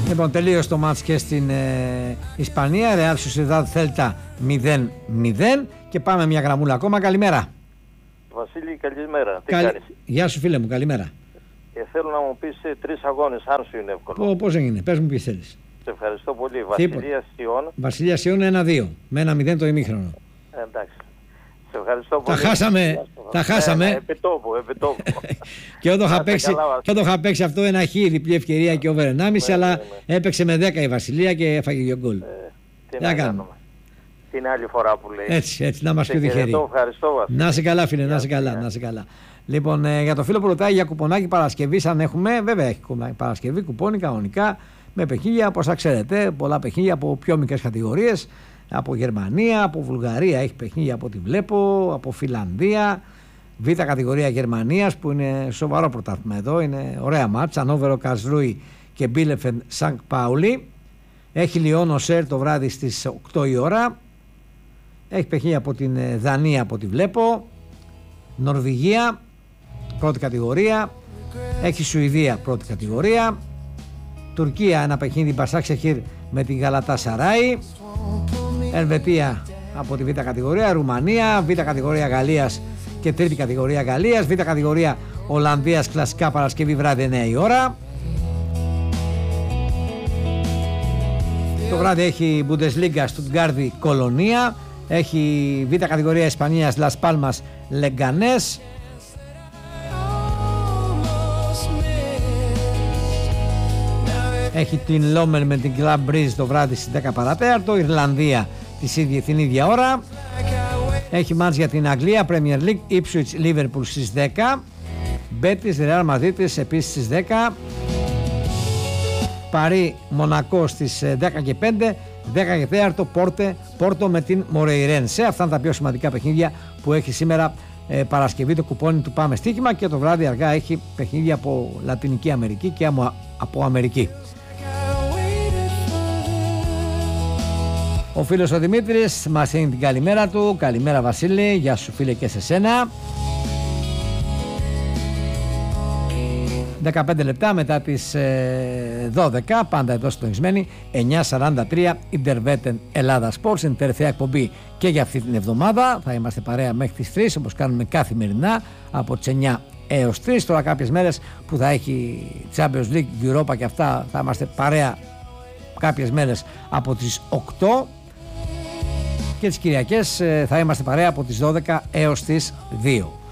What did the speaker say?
Λοιπόν, τελείωσε το μάτς και στην Ισπανία. Real Sociedad Celta 0-0. Και πάμε μια γραμμούλα ακόμα. Καλημέρα. Βασίλη, καλημέρα. Τι κάνεις? Γεια σου φίλε μου, καλημέρα. Θέλω να μου πεις 3 αγώνες, αν σου είναι εύκολο. Πώς έγινε, πες μου ποιες θέλεις. Σε ευχαριστώ πολύ. Βασιλεία Σιών. Βασιλεία Σιών 1-2. Με 1-0 το ημίχρονο. Εντάξει. Σε ευχαριστώ πολύ. Τα χάσαμε. Επιτόπου. Και όταν είχα παίξει αυτό ένα χ, διπλή ευκαιρία και over 1,5, αλλά έπαιξε με 10 η Βασιλεία και έφαγε 2 γκολ. Τι να κάνουμε. Την άλλη φορά που λέει. Έτσι, να μας πιο τυχεροί. Ευχαριστώ, Βασίλη. Να είσαι καλά φίλε, να είσαι καλά. Λοιπόν, για το φίλο που ρωτάει για κουπονάκι Παρασκευής, αν έχουμε, βέβαια έχει Παρασκευή, κουπόνι κανονικά, με παιχνίδια, όπως θα ξέρετε, πολλά παιχνίδια από πιο μικρές κατηγορίες, από Γερμανία, από Βουλγαρία έχει παιχνίδια από ό,τι βλέπω, από Φιλανδία, Β' κατηγορία Γερμανίας που είναι σοβαρό πρωτάθλημα εδώ, είναι ωραία μάτς, Ανόβερο Καρλσρούι και Μπίλεφεν Σανκ Πάουλι, έχει Λιόν Σέρ το βράδυ στις 8 η ώρα, έχει παιχνίδια από την Δανία από ό,τι βλέπω, Νορβηγία πρώτη κατηγορία, έχει Σουηδία πρώτη κατηγορία, Τουρκία ένα παιχνίδι Μπασάξεχιρ με την Γαλατάσαράι, Ελβετία από τη Β' κατηγορία, Ρουμανία, Β' κατηγορία Γαλλίας και τρίτη κατηγορία Γαλλίας, Β' κατηγορία Ολλανδίας κλασικά Παρασκευή βράδυ 9 η ώρα. Το βράδυ έχει Bundesliga Στουτγκάρδη Κολονία, έχει Β' κατηγορία Ισπανίας Λας Πάλμας Λεγκανές, έχει την Λόμερ με την Club Breeze το βράδυ στις 10 παρατέταρτο, Ιρλανδία την ίδια ώρα, έχει μάτς για την Αγγλία Premier League Ipswich Liverpool στις 10, Betis Real Madrid επίσης στις 10, Παρί Μονακό στις 10 και 5, 10 και 4 Πόρτο με την Μορεϊρένσε. Αυτά είναι τα πιο σημαντικά παιχνίδια που έχει σήμερα Παρασκευή το κουπόνι του Πάμε Στοίχημα, και το βράδυ αργά έχει παιχνίδια από Λατινική Αμερική και από Αμερική. Ο φίλος ο Δημήτρης μας είναι την καλημέρα του. Καλημέρα Βασίλη, γεια σου φίλε και σε σένα. 15 λεπτά μετά τις 12, πάντα εδώ συντονισμένοι, 9:43 Ιντερβέτεν Ελλάδα Sports, είναι η τελευταία εκπομπή και για αυτή την εβδομάδα. Θα είμαστε παρέα μέχρι τις 3 όπως κάνουμε καθημερινά από τις 9 έως 3. Τώρα κάποιες μέρες που θα έχει Champions League, Europa και αυτά, θα είμαστε παρέα κάποιες μέρες από τις 8 και τις Κυριακές θα είμαστε παρέα από τις 12 έως τις 2.